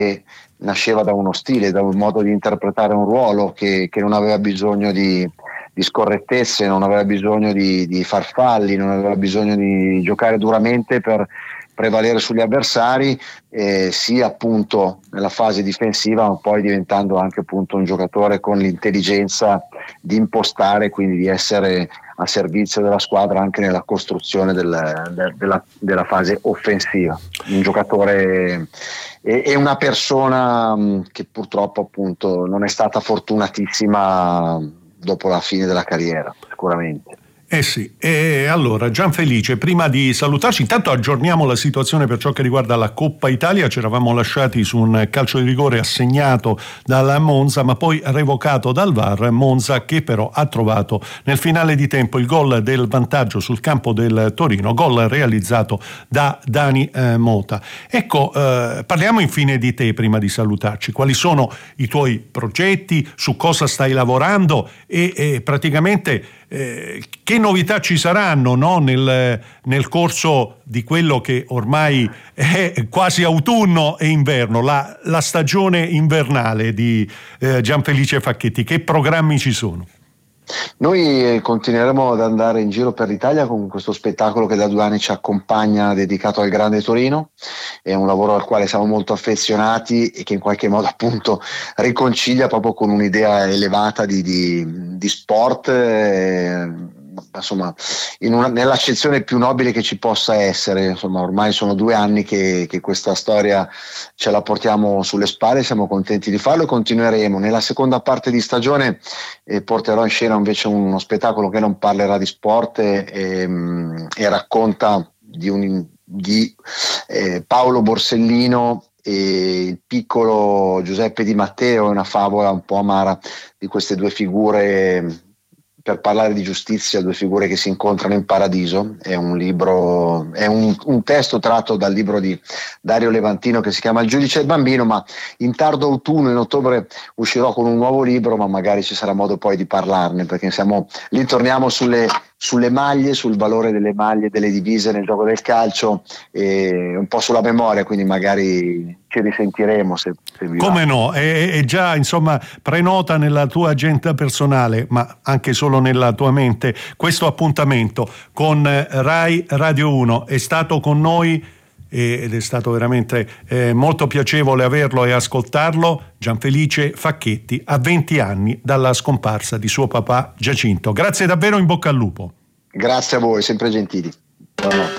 nasceva da uno stile, da un modo di interpretare un ruolo che non aveva bisogno di scorrettezze, non aveva bisogno di farfalli, non aveva bisogno di giocare duramente per prevalere sugli avversari, sia appunto nella fase difensiva, ma poi diventando anche appunto un giocatore con l'intelligenza di impostare, quindi di essere a servizio della squadra anche nella costruzione della fase offensiva. Un giocatore e una persona che purtroppo appunto non è stata fortunatissima dopo la fine della carriera, sicuramente. Sì, e allora Gianfelice, prima di salutarci, intanto aggiorniamo la situazione per ciò che riguarda la Coppa Italia. Ci eravamo lasciati su un calcio di rigore assegnato dalla Monza, ma poi revocato dal VAR. Monza che però ha trovato nel finale di tempo il gol del vantaggio sul campo del Torino, gol realizzato da Dani Mota. Ecco, parliamo infine di te prima di salutarci. Quali sono i tuoi progetti, su cosa stai lavorando e praticamente che novità ci saranno, no? nel corso di quello che ormai è quasi autunno e inverno, la stagione invernale di Gianfelice Facchetti? Che programmi ci sono? Noi continueremo ad andare in giro per l'Italia con questo spettacolo che da 2 anni ci accompagna, dedicato al Grande Torino. È un lavoro al quale siamo molto affezionati e che in qualche modo appunto riconcilia proprio con un'idea elevata di sport, insomma nell'accezione più nobile che ci possa essere. Insomma, ormai sono 2 anni che questa storia ce la portiamo sulle spalle, siamo contenti di farlo e continueremo. Nella seconda parte di stagione porterò in scena invece uno spettacolo che non parlerà di sport e racconta di Paolo Borsellino e il piccolo Giuseppe Di Matteo. È una favola un po' amara di queste 2 figure, per parlare di giustizia, 2 figure che si incontrano in paradiso. È un libro, è un testo tratto dal libro di Dario Levantino che si chiama Il giudice e il bambino, ma in tardo autunno, in ottobre, uscirò con un nuovo libro, ma magari ci sarà modo poi di parlarne, perché lì torniamo sulle maglie, sul valore delle maglie, delle divise nel gioco del calcio, e un po' sulla memoria, quindi magari ci risentiremo se vi va. Come no, è già insomma prenota nella tua agenda personale, ma anche solo nella tua mente, questo appuntamento con Rai Radio 1. È stato con noi ed è stato veramente molto piacevole averlo e ascoltarlo. Gianfelice Facchetti, a 20 anni dalla scomparsa di suo papà Giacinto. Grazie davvero, in bocca al lupo. Grazie a voi, sempre gentili. Buonanotte.